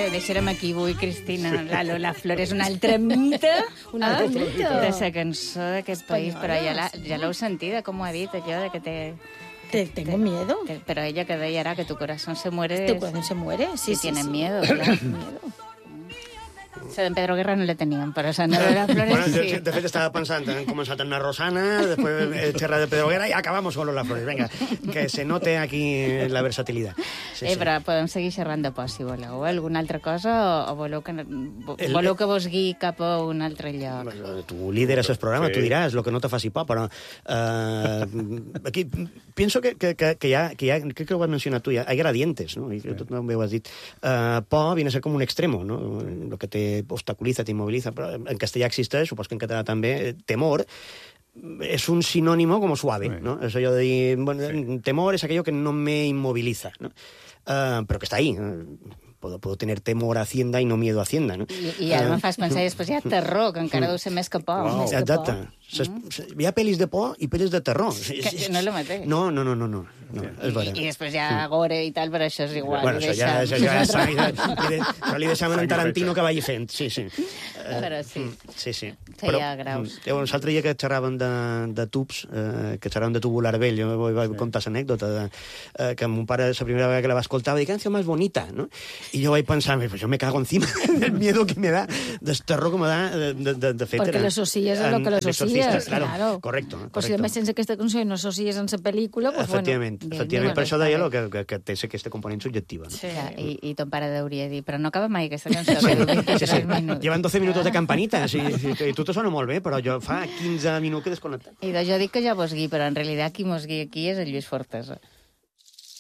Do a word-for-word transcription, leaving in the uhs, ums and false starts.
deixarem aquí avui, Cristina. La Lola Flor és un altre mite, un altre eh? mite de la cançó d'aquest país, però ja l'ha ja l'heu sentida, com ho ha dit, allò de que té... Te, tengo miedo. Que, pero ella que deia ara que tu corazón se muere... Tu corazón se muere, sí, si sí. tienen sí. miedo, claro. miedo. La d'en Pedro Guerra no la teníem, però la Lola Flores bueno, sí. De, de fet, estava pensant, hem començat amb la Rosana, després el xerrar de Pedro Guerra i acabamos con Lola Flores. Venga, que se note aquí la versatilidad. Sí, eh, sí. però podem seguir xerrant de por, si voleu. Eh? Alguna altra cosa o, o voleu, que, El- voleu que vos guiï cap a un altre lloc? Bueno, tu lideres el programa, Sí. tu diràs lo que no te faci por, però eh, aquí pienso que, que, que, que hi ha, que hi ha, crec que ho has mencionat tu, hi ha, hay gradientes, ¿no? Y tu també ho has dit. Uh, por viene a ser com un extremo, ¿no? Lo que te obstaculiza, te inmoviliza, però en castellà existeix, supos que en català també, eh, temor, es un sinónimo como suave, Sí. ¿no? Eso yo de, bueno, Sí. temor es aquello que no me inmoviliza, ¿no? Uh, pero que está ahí. Uh, puedo, puedo tener temor a Hacienda y no miedo a Hacienda, no? I, i ara Uh, me'n fas pensar, i després hi ha terror, que encara deu ser més que por. Uau. Més que Exacte. por. Ses, hi ha pel·lis de por i pel·lis de terror. Que no és el mateix. No, no, no, no, no. no és I, vera. I després hi ha gore i tal, però això és igual. Bueno, ho això ja, deixem. això ja és sang. Li, de, això li deixem en Tarantino que vagi fent. Sí, sí. Eh, Però sí. Sí, sí. Que hi ha graus. Eh, bueno, l'altre dia que xerraven de, de tubs, eh, que xerraven de tubular vell, jo vaig sí. contar l'anècdota de, eh, que mon pare, la primera vegada que la va escoltar, va dir, canció más bonita, no? I jo vaig pensar, pues yo me cago encima del miedo que me da, del terror que me da, de, de, de, de fet... Porque lo asocias a lo que lo asocias, claro. claro. Correcto, Pues si correcto. además sense aquesta cançó i no associes en la pel·lícula, pues Efectivament, bueno. efectivament. bé, Per això bé, deia bé. lo que, que, que té aquesta component subjectiva. No? Sí. Ja, i, I ton pare hauria dit, però no acaba mai aquesta cançó, que dura vint-i-tres Sí, sí. minuts. Llevan doce minutos de campanitas i, i, i tu te sona molt bé, però jo fa quinze minuts que he desconnectat. I de jo dic que ja vos guiï, però en realitat qui mos guia aquí és el Lluís Fortesa.